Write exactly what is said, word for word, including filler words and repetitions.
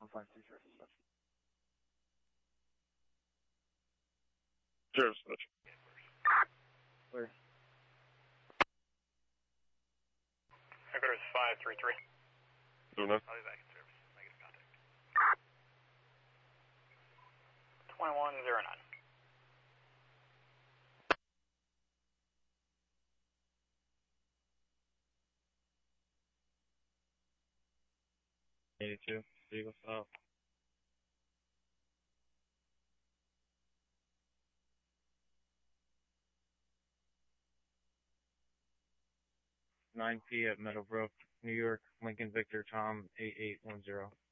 five two zero such. Zero such. Clear. Headquarters five three three. Luna. I'll be back in service. Negative contact. twenty-one zero nine. eighty-two. Eagle South. nine P at Meadowbrook, New York, Lincoln Victor Tom eight eight one zero.